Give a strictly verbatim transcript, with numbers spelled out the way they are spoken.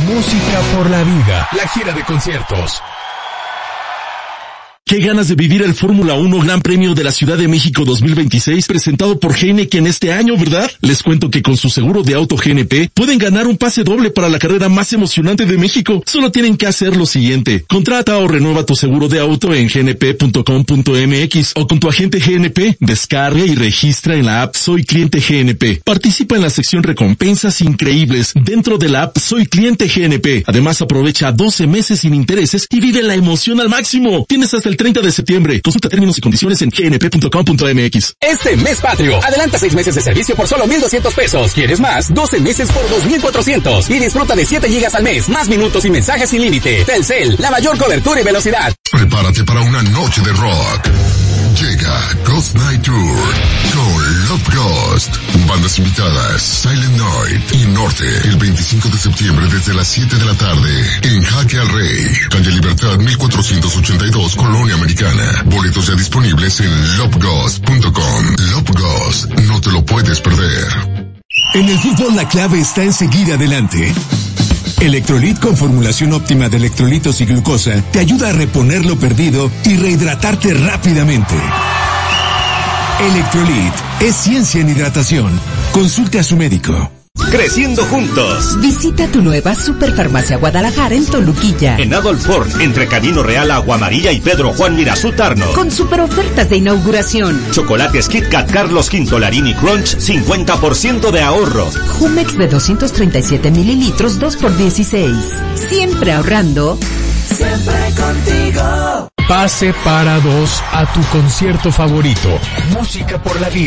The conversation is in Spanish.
Música por la vida, la gira de conciertos. Qué ganas de vivir el Fórmula uno Gran Premio de la Ciudad de México dos mil veintiséis presentado por G N P en este año, ¿verdad? Les cuento que con su seguro de auto G N P pueden ganar un pase doble para la carrera más emocionante de México. Solo tienen que hacer lo siguiente: contrata o renueva tu seguro de auto en g n p punto com punto m x o con tu agente G N P. Descarga y registra en la app Soy Cliente G N P. Participa en la sección Recompensas Increíbles dentro de la app Soy Cliente G N P. Además, aprovecha doce meses sin intereses y vive la emoción al máximo. Tienes hasta el treinta de septiembre. Consulta términos y condiciones en g n p punto com punto m x. Este mes patrio, adelanta seis meses de servicio por solo mil doscientos pesos. ¿Quieres más? doce meses por dos mil cuatrocientos. Y disfruta de siete gigas al mes, más minutos y mensajes sin límite. Telcel, la mayor cobertura y velocidad. Prepárate para una noche de rock. Llega Ghost Night Tour con Love Ghost. Bandas invitadas: Silent Night y Norte. El veinticinco de septiembre desde las siete de la tarde en Jaque al Rey, calle Libertad mil cuatrocientos ochenta y dos, Colonia Americana. Boletos ya disponibles en love ghost punto com. Love Ghost, no te lo puedes perder. En el fútbol la clave está en seguir adelante. Electrolit con formulación óptima de electrolitos y glucosa te ayuda a reponer lo perdido y rehidratarte rápidamente. Electrolit es ciencia en hidratación. Consulte a su médico. Creciendo juntos. Visita tu nueva Superfarmacia Guadalajara en Toluquilla. En Adolf Ford, entre Camino Real, Agua Amarilla y Pedro Juan Mirazú Tarno. Con super ofertas de inauguración. Chocolates Kit Kat Carlos V Larini Crunch, cincuenta por ciento de ahorro. Jumex de doscientos treinta y siete mililitros, dos por dieciséis. Siempre ahorrando. Siempre contigo. Pase para dos a tu concierto favorito. Música por la vida.